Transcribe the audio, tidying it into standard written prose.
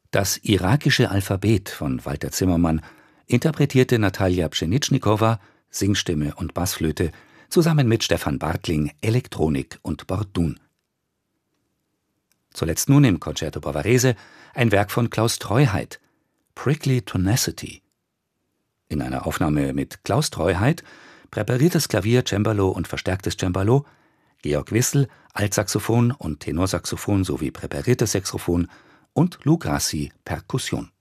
Das irakische Alphabet von Walter Zimmermann interpretierte Natalja Pschenitschnikowa, Singstimme und Bassflöte, zusammen mit Stefan Bartling, Elektronik und Bordun. Zuletzt nun im Concerto Bavarese ein Werk von Klaus Treuheit, Prickly Tenacity. In einer Aufnahme mit Klaus Treuheit, präpariertes Klavier, Cembalo und verstärktes Cembalo, Georg Wissel, Altsaxophon und Tenorsaxophon sowie präpariertes Saxophon und Lou Grassi, Perkussion.